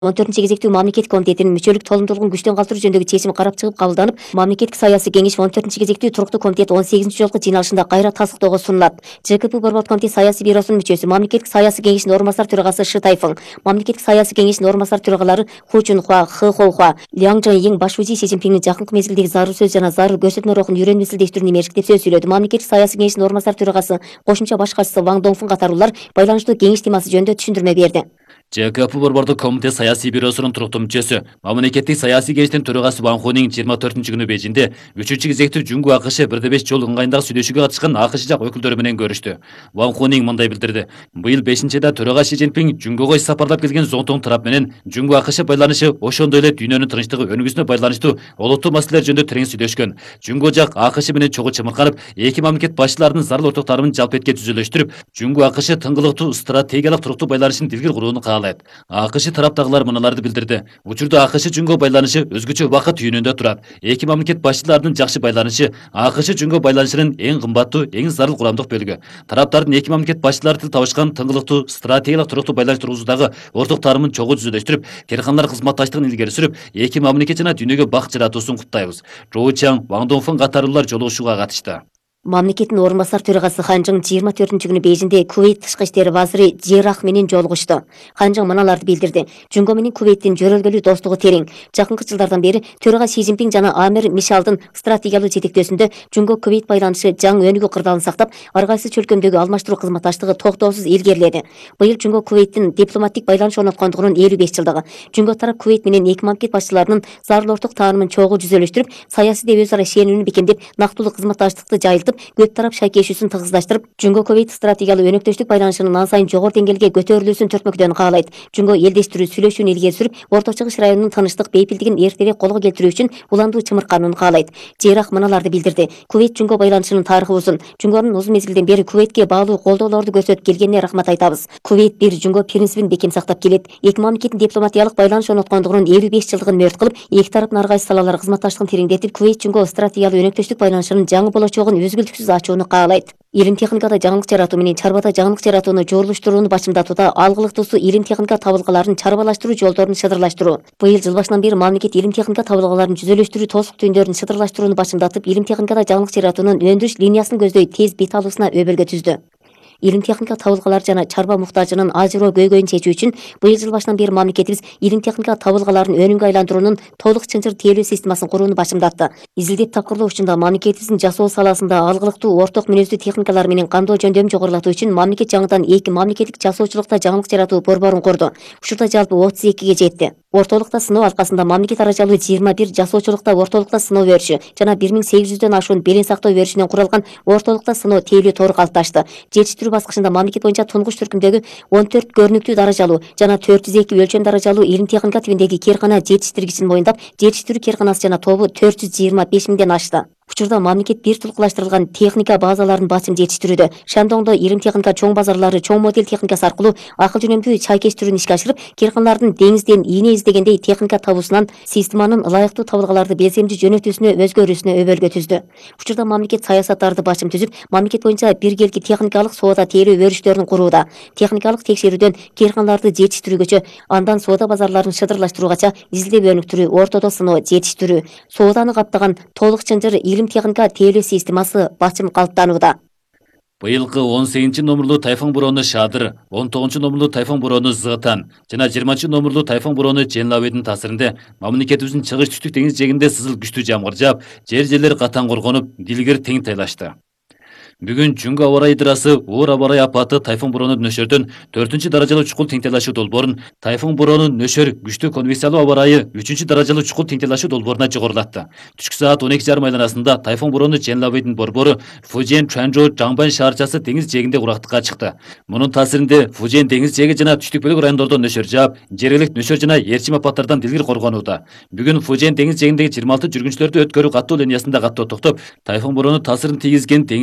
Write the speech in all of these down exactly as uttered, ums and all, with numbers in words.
он төртүнчү кезектүү мамлекеттик комитетинин мүчөлүк толумдуулугун күчтөн калтыруу жөнүндөгү чечим карап чыгып кабылданып, мамлекеттик саясий кеңеш он төртүнчү кезектүү туруктуу комитет он сегизинчи жолку жыйналышында кайра тастыктоого сунулат. ЖКП борбордук комитет саясий бюросунун мүчөсү, мамлекеттик саясий кеңештин орун басар төрагасы Шы Тайфың, мамлекеттик саясий кеңештин орун басар төрагалары Ху Чунхуа, Хы Холхуа, Ляң Чжэйин башчы Си Цзиньпиндин жакынкы мезгилдеги зарыл сөз жана зарыл көрсөтмө рухун үйрөнмөсүлдөштүрүүнү эмерчиктеп сөз сүйлөдү. Мамлекеттик саясий кеңештин орун басар төрагасы кошумча баш катчысы Ваң Доңфун катарлуулар байланыштуу кеңеш темасы жөнүндө түшүндүрмө берди. ЖКП борбордук комитет саясий бюросунун туруктуу мүчөсү, мамлекеттик саясий кеңештин төрагасы Ван Хунин жыйырма төртүнчү күнү Бейжинде үчүнчү кезектүү Жуңго АКШ бирде беш жол ыңгайындагы сүйлөшүүгө катышкан АКШ жак өкүлдөрү менен көрүштү. Ван Хунин мындай билдирди: быйыл бешинчи айда төрага Си Цзиньпин Жуңгого сапарлап келген Зонтоң тарап менен Жуңго АКШ байланышы ошондой эле дүйнөнүн тынчтыгы өнүгүүсүнө байланыштуу олуттуу маселелер жөнүндө терең сүйлөшкөн. Жуңго жак АКШ менен чогуу чымырканып, эки мамлекет башчыларынын зарыл ортокторун жалпетке түзүлөштүрүп, Жуңго АКШ тыңгылыктуу стратегиялык туруктуу байланышын дилгир курууну каалайт. АКШ тараптагылар мыналарды билдирди: учурда АКШ Жуңго байланышы өзгөчө убакыт түйүнүндө турат. Эки мамлекет башчыларынын жакшы байланышы АКШ Жуңго байланышынын эң кымбаттуу, эң зарыл курамдык бөлүгү. Тараптардын эки мамлекет башчылары тил табышкан тыңгылыктуу стратегиялык туруктуу байланыш тургузуудагы орток таарымын чогуу түзүлөштүрүп, кээрканалар кызматташтыгын илгери сүрүп, эки мамлекет жана дүйнөгө бак жаратуусун куттайбыз. Жоу Чаң, Ваң Доңфун катарлуулар жолугушууга катышты. Мамлекеттин орун басар төрагасы Ханжың жыйырма төртүнчү күнү Бейжинде Кувейт тышкы иштер вазири Жерах менен жолугушту. Ханжың мыналарды билдирди: Жуңго менен Кувейттин жөрөлгөлүү достугу терең. Жакынкы жылдардан бери төрага Си Цзиньпин жана Амир Мишалдын стратегиялык жетектөөсүндө Жуңго Кувейт байланышы жаңы өнүгүү кырдаалын сактап, ар кайсы чөлкөмдөгү алмаштыруу кызматташтыгы токтоосуз илгериледи. Быйыл Жуңго Кувейттин дипломаттик байланыш орноткондугунун элүү беш жылдыгы. Жуңго тарап Кувейт менен эки мамлекет башчыларынын зарыл орток таарымын чогуу жүзөлөштүрүп, саясий өз ара ишенимини бекемдеп, нактылуу кызматташтыкты жайылтып, көп тарап шайкешүүсүн тыгыздаштырып, Жуңго Кувейт стратегиялык өнөктөштүк байланышынын ан сайын жогору деңгээлге көтөрүлүүсүн төртмөкчөөнү каалайт. Жуңго элдештирүү сүйлөшүүнү илгери сүрүп, Орто Чыгыш районунун тынчтык, бейпилдигин эртерээк колго келтирүү үчүн уландуу чымырканууну каалайт. Жерах мыналарды билдирди: Кувейт Жуңго байланышынын тарыхы узун. Жуңгонун узун мезгилден бери Кувейтке баалуу колдоолорду көрсөтүп келгенине рахмат айтабыз. Кувейт бир Жуңго принцибин бекем сактап келет. Эки мамлекеттин дипломатиялык байланыш орноткондугунун элүү беш жылдыгын мөрт кылып, эки тараптын ар кайсы салалар кызматташтыгын тереңдетип, Кувейт Жуңго стратегиялык өнөктөштүк байланышынын жаңы болочогун үзгүлтүксүз ачууну каалайт. Илим техникада жаңылык жаратуу менен чарбада жаңылык жаратууну жooруштурууну башымдатууда алгылыктуусу илим техника табылгаларын чарбалаштыруу жолдорун шыдырлаштыруу. Быйыл жыл башынан бери мамлекет илим техника табылгаларын жүзөлөштүрүү тосук түйүндөрүн шыдырлаштырууну башымдатып, илим техникада жаңылык жаратуунун өндүрүш линиясын көздөй тез бет алуусуна өбөлгө түздү. Илим техника табылгалары жана чарба муктажынын ажыроо көйгөйүн чечүү үчүн быйыл жыл башынан бери мамлекетибиз илим техника табылгаларын өнүмгө айландыруунун толук чынжыр тейлөө системасын курууну башымдатты. Изилдеп тапкырлоо учунда мамлекетибиздин жасоо саласында алгылыктуу орток мүнөздүү техникалар менен камдоо жөндөмүн жогорулатуу үчүн мамлекет жаңыдан эки мамлекеттик жасоочулукта жаңылык жаратуу борборун курду. Ушурда жалпы отуз экиге жетти. Ортолукта сыноо алкасында мамлекет аралашалуу жыйырма бир, жасоочулукта ортолукта сыноо өрүшү жана бир миң сегиз жүздөн ашуун белең сактоо өрүшүнөн куралган ортолукта сыноо тейлөө тору калыпташты. Жетиштирүү баскычында мамлекет боюнча тунгуч түркүмдөгү он төрт көрүнүктүү даражалуу жана төрт жүз эки өлчөм даражалуу илим техника тибиндеги кээркана жетиштиргичин моюндап, жетиштирүү кээрканасы жана тобу төрт жүз жыйырма беш миңден ашты. Учурда мамлекет бир тулкулаштырылган техника базаларын басым жетиштирүүдө. Шандоңдо илим техника чоң базарлары чоң модель техникасы аркылуу акыл жөнөмдүү чайкештирүүнү ишке ашырып, кээрканалардын деңизден ийне издегендей техника табуусунан системанын ылайыктуу табылгаларды белсемдүү жөнөтүүсүнө өзгөрүүсүнө өбөлгө түздү. Учурда мамлекет саясаттарды башым түзүп, мамлекет боюнча биргелки техникалык соода тейлөө өрүштөрүн курууда. Техникалык текшерүүдөн кээрканаларды жетиштирүүгөчө, андан соода базарларын шыдырлаштыруугача изилдеп өнүктүрүү, ортодо сыноо, жетиштирүү, сооданы каптаган толук чынжыр илим техника тейлөө системасы бачым калыптанууда. Быйылкы он сегизинчи номерлуу тайфун бороону Шадыр, он тогузунчу номерлуу тайфун бороону Зыгытан жана жыйырманчы номерлуу тайфун бороону Женлабайдын таасиринде мамлекетибиздин чыгыш түштүк деңиз жээгинде сызыл күчтүү жамгыр жаап, жер-жерлер катаң коргонуп, дилгер тең тайлашты. Бүгүн Жуңго аба ырайы ыдырасы оор аба ырайы апаты тайфун бороону нөшөрдөн төртүнчү даражалуу чукул теңтелашуу долбоорун, тайфун бороону нөшөр күчтүү конвекциялуу аба ырайы үчүнчү даражалуу чукул теңтелашуу долбооруна жогорулатты. Түшкү саат он эки жарым айланасында тайфун бороону Женлабайдын борбору Фужен Чуанчжоу Жаңбан шаарчасы деңиз жээгинде курактыкка чыкты. Мунун таасиринде Фужен деңиз жээги жана түштүк бөлүк райондордо нөшөр жаап, жергиликтүү нөшөр жана ээрчим апаттардан дилгир коргонууда. Бүгүн Фужен деңиз жээгиндеги жыйырма алты жүргүнчүлөрдү өткөрүү каттоо линиясында каттоо токтоп, тайфун бороону таасирин тийгизген деңиз жээги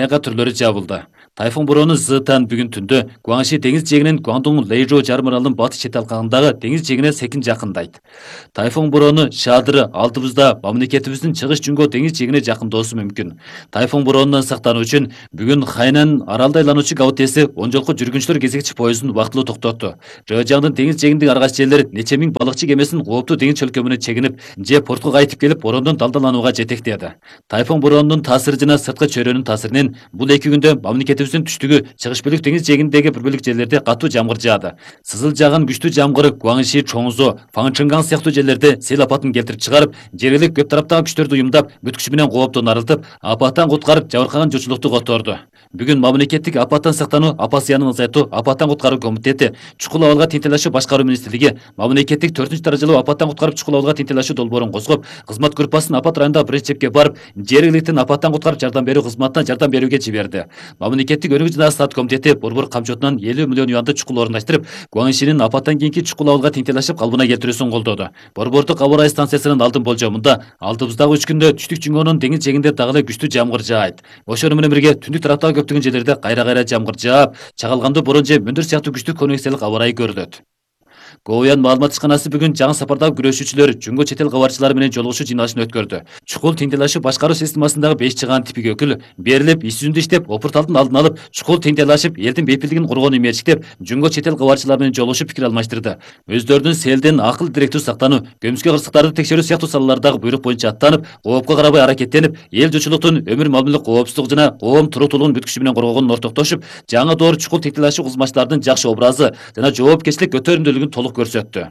айга түрлөрү жабылды. Тайфун бороону Зытан бүгүн түндө Гуаңши деңиз жээгинен Гуандун Лэйжо жарым аралынын батыш чет алкагындагы деңиз жээгине секин жакындайт. Тайфун бороону Шадыры алтыбызда мамлекетибиздин чыгыш Жунго деңиз жээгине жакындоосу мүмкүн. Тайфун бороонунан сактануу үчүн бүгүн Хайнан аралда айлануучу Гаутеси он жолку жүргүнчүлөр кезекчи поездун вактылуу токтотту. Жыжаңдын деңиз жээгиндеги аргаш жерлер нече миң балыкчы кемесин кооптуу деңиз чөлкөмүнө чегинип, же портко кайтып келип бороондон далдаланууга жетектеди. Тайфун бороонунун таасиры жана сырткы чөйрөнүн таасиринен бул эки күндө мамлекетибиздин түштүгү чыгыш бөлүк деңиз жээгиндеги бир бөлүк жерлерде катуу жамгыр жаады. Сызыл жааган күчтүү жамгыр Гуаңши, Чоңзо, Фаңчынган сыяктуу жерлерде сел апатын келтирип чыгарып, жергиликтүү көп тараптагы күчтөрдү уюмдап, бүт күчү менен коопту нарылтып, апаттан куткарып, жабыркаган журтчулукту которду. Бүгүн мамлекеттик апаттан сактануу, апат зыянын азайтуу, апаттан куткаруу комитети, чукул абалга тентелешүү башкаруу министрлиги мамлекеттик төртүнчү даражалуу апаттан куткарып чукул абалга тентелешүү долбоорун козгоп, кызмат группасын апат районундагы биринчи чепке барып, жергиликтин апаттан куткарып жардам берүү кызматына жардам берүүгө жиберди. Мамлекеттик өнүгүү жана саат комитети борбор камчотунан элүү миллион юанды чукул орундаштырып, Гуаңшинин апаттан кийинки чукул абалга тентелешип калыбына келтирүүсүн колдоду. Борбордук аба ырайы станциясынын алдын болжомунда алдыбыздагы үч күндө түштүк Жунгонун деңиз жээгинде дагы эле күчтүү жамгыр жаайт. Ошону менен бирге түндүк тараптагы көптөгөн жерлерде кайра-кайра жамгыр жаап, чагылгандуу борон же мөндүр сыяктуу күчтүү конвекциялык аба ырайы көрүлөт. Гоуян маалымат ишканасы бүгүн жаңы сапардагы күрөшүүчүлөр Жунго чет эл кабарчылары менен жолугушуу жыйналышын өткөрдү. Чукул тентелешүү башкаруу системасындагы беш чыгаан типиги өкүл берилип, иш жүзүндө иштеп, опурталдын алдын алып, чукул тентелешип, элдин бейпилдигин коргоону мерчиктеп, Жунго чет эл кабарчылары менен жолугушуп пикир алмаштырды. Өздөрүнүн селден акыл директүү сактануу, көмүскө кырсыктарды текшерүү сыяктуу салалардагы буйрук боюнча аттанып, коопко карабай аракеттенип, эл журтчулуктун өмүр малымдык коопсуздугу жана коом туруктуулугун бүт күчү менен коргогонун ортоктошуп, жаңы доор чукул тентелешүү кызматчылардын жакшы образы жана жоопкерчилик көтөрүмдүүлүгүн толук көрсөттү.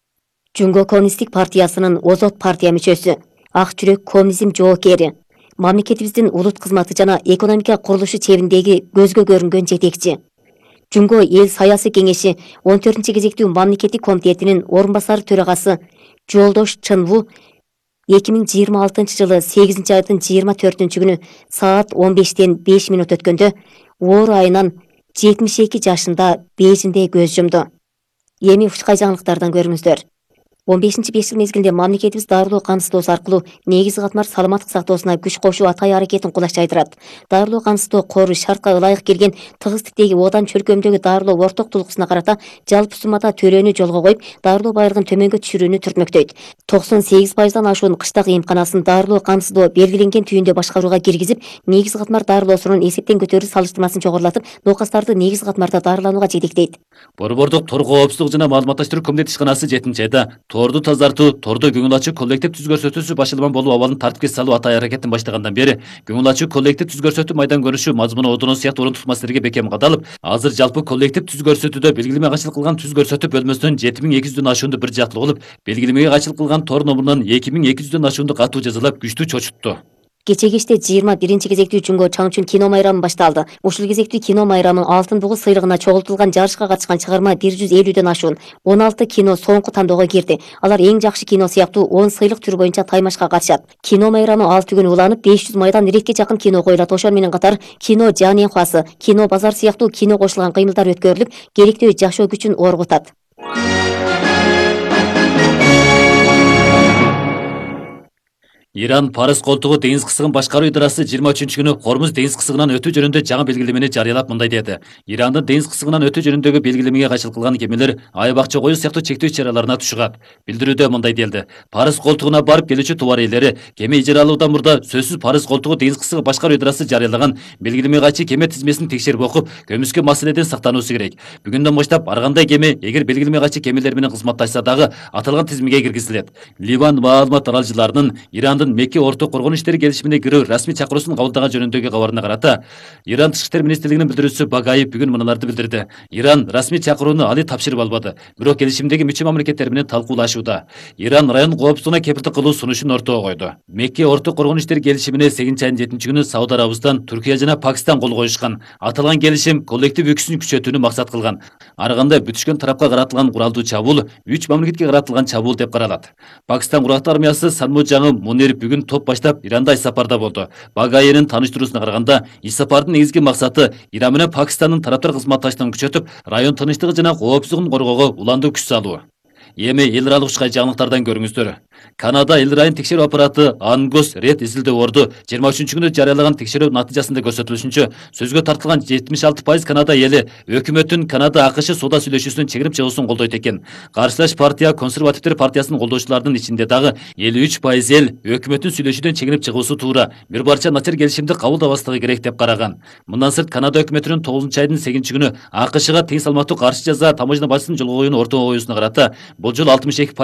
Жунго коммунисттик партиясынын Озот партия мүчөсү, ак жүрөк коммунизм жоокери, мамлекетибиздин улут кызматы жана экономика курулушу чебиндеги көзгө көрүнгөн жетекчи. Жунго эл саясий кеңеши он төртүнчү кезектүү мамлекеттик комитетинин орун басары төрагасы Жолдош Чынву эки миң жыйырма алтынчы жылы сегизинчи айдын жыйырма төртүнчү күнү саат он бештен беш минут өткөндө оор айынан жетимиш эки жашында Бейжинде көз жумду. Эми ушкай жаңылыктардан көрүңүздөр. он бешинчи беш жыл мезгилинде мамлекетибиз дарылоо камсыздоосу аркылуу негизги катмар саламаттык сактоосуна күч кошуу атай аракетин кулаш жайдырат. Дарылоо камсыздоо кору шартка ылайык келген тыгыз типтеги одан чөлкөмдөгү дарылоо орток тулкусуна карата жалпы суммада төлөөнү жолго коюп, дарылоо байлыгын төмөнгө түшүрүүнү түртмөктөйт. токсон сегиз пайыздан ашуун кыштак эмканасын дарылоо камсыздоо белгиленген түйүндө башкарууга киргизип, негизги катмар дарылоосунун эсептен көтөрүү салыштырмасын жогорулатып, нокастарды негизги катмарда дарыланууга жетектейт. Борбордук тор коопсуздук жана маалыматташтыруу комитети ишканасы жетинчи айда торду тазартуу, тордо көңүл ачуу коллектив түз көрсөтүүсү башаламан болуу абалын тартипке салуу атай аракетин баштагандан бери көңүл ачуу коллектив түз көрсөтүү майдан көрүшү мазмуну одоно сыяктуу орунтук маселелерге бекем кадалып, азыр жалпы коллектив түз көрсөтүүдө белгилеме кайчылык кылган түз көрсөтүү бөлмөсүнөн жети миң эки жүздөн ашуунду бир жактуу кылып, белгилемеге кайчылык кылган тор номурунан эки миң эки жүздөн ашуунду катуу жазалап, күчтүү чочутту. Кече кечте жыйырма биринчи кезектүү Жунго Чаңчун кино майрамы башталды. Ушул кезектүү кино майрамы алтын бугу сыйлыгына чогултулган жарышка катышкан чыгарма бир жүз элүүдөн ашуун он алты кино соңку тандоого кирди. Алар эң жакшы кино сыяктуу он сыйлык түрү боюнча таймашка катышат. Кино майрамы алты күн уланып, беш жүз майдан иретке жакын кино коюлат. Ошол менен катар кино Жанен Хуасы, кино Базар сыяктуу кино кошулган кыймылдар өткөрүлүп, керектүү жашоо күчүн оргутат. Иран Парыз колтугу деңиз кысыгын башкаруу идарасы жыйырма үчүнчү күнү Кормуз деңиз кысыгынан өтүү жөнүндө жаңы белгилемени жарыялап мындай деди. Ирандын деңиз кысыгынан өтүү жөнүндөгү белгилемеге кайчылык кылган кемелер айбакча коюу сыяктуу чектөө иш-чараларына тушугат. Билдирүүдө мындай делди. Парыз колтугуна барып келүүчү товар ээлери кеме ижара алуудан мурда сөзсүз Парыз колтугу деңиз кысыгы башкаруу идарасы жарыялаган белгилемеге кайчы кеме тизмесин текшерип окуп, көмүскө маселеден сактануусу керек. Бүгүндөн баштап ар кандай кеме эгер белгилемеге кайчы кемелер менен кызматташса дагы аталган тизмеге киргизилет. Ливан маалымат аралчыларынын Ирандын Мекке орто коргонуу иштери келишимине кирүү расмий чакыруусун кабылдаган жөнүндөгү кабарына карата Иран Тышкы иштер министрлигинин билдирүүчүсү Багаев бүгүн мыналарды билдирди. Иран расмий чакырууну али тапшырып албады, бирок келишимдеги мүчө мамлекеттер менен талкуулашууда. Иран район коопсуздугуна кепилдик кылуу сунушун ортого койду. Мекке орто коргонуу иштери келишимине сегизинчи айдын жетинчи күнү Сауд Арабистан, Түркия жана Пакистан кол коюшкан. Аталган келишим коллектив үкүсүн күчөтүүнү максат кылган. Ар кандай бүтүшкөн тарапка каратылган куралдуу чабуул үч мамлекетке каратылган чабуул деп каралат. Пакистан курактуу армиясы Санмуджаңы Мунир бүгүн топ баштап Иранда иш сапарда болду. Багаевдин таныштыруусуна караганда, иш сапардын негизги максаты Иран менен Пакистандын тараптар кызматташтыгын күчөтүп, район тынчтыгы жана коопсуздугун коргоого уландуу күч салуу. Эми эл аралык ушкай жаңылыктардан көрүңүздөр. Канада эл райын текшерүү аппараты Ангус Ред изилдөө орду жыйырма үчүнчү күнү жарыялаган текшерүү натыйжасында көрсөтүлүшүнчө сөзгө тартылган жетимиш алты пайыз Канада эли өкмөттүн Канада АКШ соода сүйлөшүүсүнүн чегинип чыгуусун колдойт экен. Каршылаш партия консервативдер партиясынын колдоочуларынын ичинде дагы элүү үч пайыз эл өкмөттүн сүйлөшүүдөн чегинип чыгуусу туура, бир парча начар келишимди кабылдабастыгы керек деп караган. Мындан сырт Канада өкмөтүнүн тогузунчу айдын сегизинчи күнү АКШга тең салмактуу каршы жаза таможня бажысын жолго коюуну ортого коюусуна карата бул жолу алтымыш эки